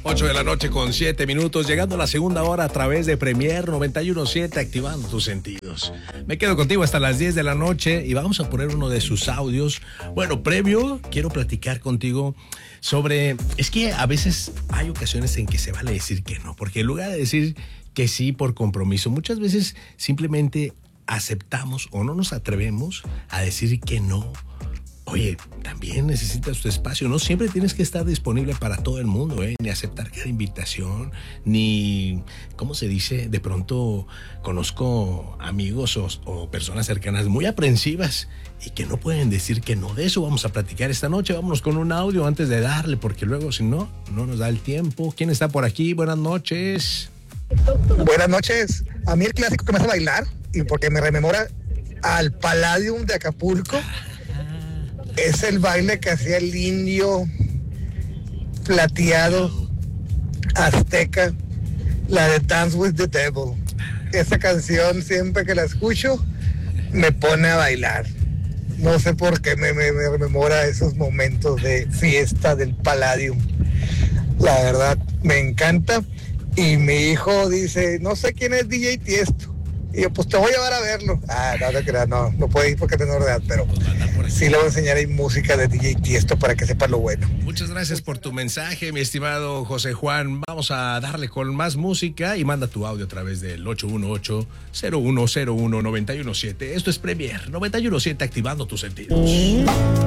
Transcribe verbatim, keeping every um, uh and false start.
ocho de la noche con siete minutos, llegando a la segunda hora a través de Premier noventa y uno punto siete, activando tus sentidos. Me quedo contigo hasta las diez de la noche y vamos a poner uno de sus audios. Bueno, previo, quiero platicar contigo sobre... Es que a veces hay ocasiones en que se vale decir que no, porque en lugar de decir que sí por compromiso, muchas veces simplemente aceptamos o no nos atrevemos a decir que no. Oye, también necesitas tu espacio. No siempre tienes que estar disponible para todo el mundo, ¿eh? Ni aceptar cada invitación, ni, ¿cómo se dice? De pronto conozco amigos o, o personas cercanas muy aprensivas y que no pueden decir que no. De eso vamos a platicar esta noche. Vámonos con un audio antes de darle, porque luego, si no, no nos da el tiempo. ¿Quién está por aquí? Buenas noches. Buenas noches. A mí el clásico que me hace bailar, y porque me rememora al Palladium de Acapulco, es el baile que hacía el indio plateado azteca, la de Dance with the Devil. Esa canción, siempre que la escucho, me pone a bailar. No sé por qué me, me, me rememora esos momentos de fiesta del Palladium. La verdad, me encanta. Y mi hijo dice, no sé quién es D J Tiesto. Y yo, pues te voy a llevar a verlo. Ah, no, no creas, no, no puede ir porque es menor de edad, pero sí le voy a enseñar ahí música de D J Tiesto para que sepa lo bueno. Muchas gracias por tu mensaje, mi estimado José Juan. Vamos a darle con más música y manda tu audio a través del ocho uno ocho, cero uno cero uno, nueve uno siete. Esto es Premier noventa y uno punto siete, activando tus sentidos.